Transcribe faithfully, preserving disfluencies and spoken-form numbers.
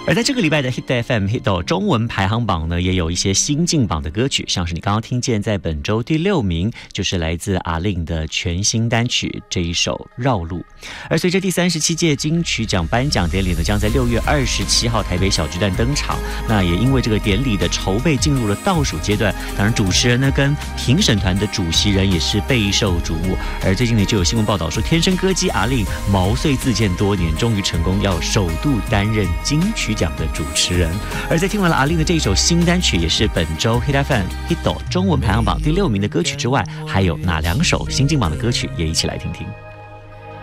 而在这个礼拜的 Hit F M Hit 中文排行榜呢，也有一些新进榜的歌曲，像是你刚刚听见在本周第六名，就是来自阿令的全新单曲这一首《绕路》。而随着第三十七届金曲奖颁奖典礼呢，将在六月二十七号台北小巨蛋登场。那也因为这个典礼的筹备进入了倒数阶段，当然主持人呢跟评审团的主席人也是备受瞩目。而最近呢就有新闻报道说，天生歌姬阿令毛遂自荐多年，终于成功要首度担任金曲奖的主持人。而在听完了阿令的这一首新单曲，也是本周 Hit F M Hit 中文排行榜第六名的歌曲之外，还有哪两首新进榜的歌曲，也一起来听听。